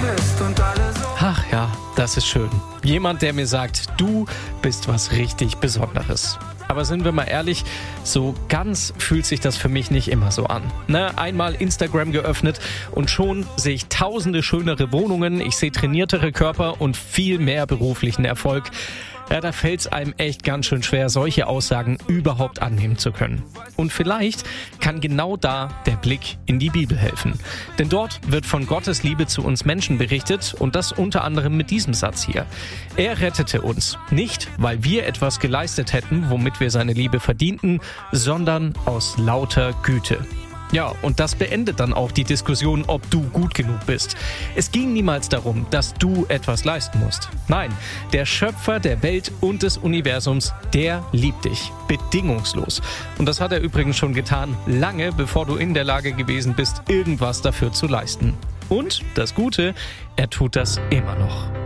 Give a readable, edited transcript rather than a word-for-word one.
bist und alle so. Ach ja, das ist schön. Jemand, der mir sagt, du bist was richtig Besonderes. Aber sind wir mal ehrlich, so ganz fühlt sich das für mich nicht immer so an. Einmal Instagram geöffnet und schon sehe ich tausende schönere Wohnungen, ich sehe trainiertere Körper und viel mehr beruflichen Erfolg. Ja, da fällt es einem echt ganz schön schwer, solche Aussagen überhaupt annehmen zu können. Und vielleicht kann genau da der Blick in die Bibel helfen. Denn dort wird von Gottes Liebe zu uns Menschen berichtet und das unter anderem mit diesem Satz hier. Er rettete uns, nicht weil wir etwas geleistet hätten, womit wir seine Liebe verdienten, sondern aus lauter Güte. Ja, und das beendet dann auch die Diskussion, ob du gut genug bist. Es ging niemals darum, dass du etwas leisten musst. Nein, der Schöpfer der Welt und des Universums, der liebt dich. Bedingungslos. Und das hat er übrigens schon getan, lange bevor du in der Lage gewesen bist, irgendwas dafür zu leisten. Und das Gute, er tut das immer noch.